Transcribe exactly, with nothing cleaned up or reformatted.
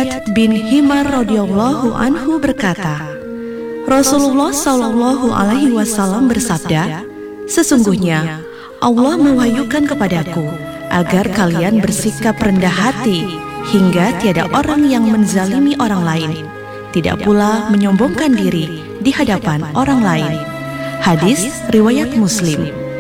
Uyaid bin Himar radhiyallahu anhu berkata, Rasulullah shallallahu alaihi wasallam bersabda, sesungguhnya Allah mewahyukan kepadaku agar kalian bersikap rendah hati hingga tiada orang yang menzalimi orang lain, tidak pula menyombongkan diri di hadapan orang lain. Hadis riwayat Muslim.